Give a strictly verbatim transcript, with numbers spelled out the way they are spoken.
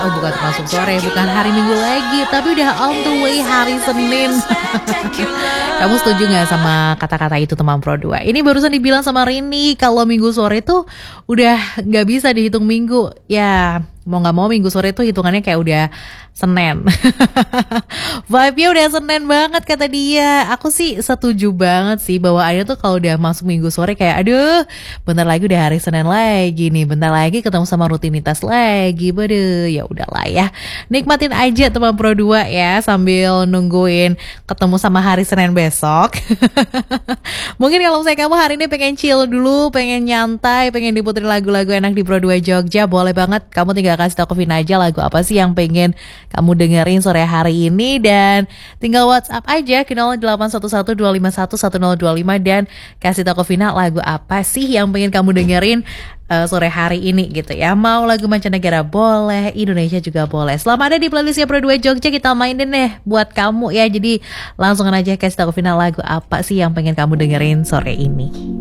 Oh, bukan termasuk sore, bukan hari Minggu lagi, tapi udah on the way hari Senin. Kamu setuju gak sama kata-kata itu teman Pro dua? Ini barusan dibilang sama Rini, kalau Minggu sore tuh udah gak bisa dihitung minggu. Ya, mau gak mau Minggu sore tuh hitungannya kayak udah Senin. Vibe-nya udah Senin banget kata dia. Aku sih setuju banget sih bahwa akhirnya tuh kalau udah masuk Minggu sore kayak aduh, bentar lagi udah hari Senin lagi nih, bentar lagi ketemu sama rutinitas lagi. Bede, ya udahlah ya. Nikmatin aja teman Pro dua ya sambil nungguin ketemu sama hari Senin besok. Mungkin kalau misalnya kamu hari ini pengen chill dulu, pengen nyantai, pengen diputerin lagu-lagu enak di Pro dua Jogja, boleh banget. Kamu tinggal kasih tau ke Vina aja lagu apa sih yang pengen kamu dengerin sore hari ini, dan tinggal WhatsApp aja ke nol delapan satu satu dua lima satu satu nol dua lima dan kasih tau ke Vina lagu apa sih yang pengen kamu dengerin uh, sore hari ini gitu ya. Mau lagu mancanegara boleh, Indonesia juga boleh. Selama ada di playlistnya Pro dua Jogja, kita mainin deh buat kamu ya. Jadi langsung aja kasih tau ke Vina lagu apa sih yang pengen kamu dengerin sore ini.